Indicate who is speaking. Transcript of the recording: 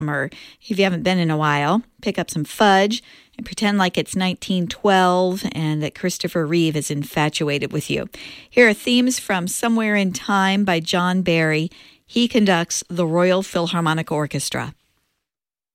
Speaker 1: or if you haven't been in a while, pick up some fudge and pretend like it's 1912 and that Christopher Reeve is infatuated with you. Here are themes from Somewhere in Time by John Barry. He conducts the Royal Philharmonic Orchestra.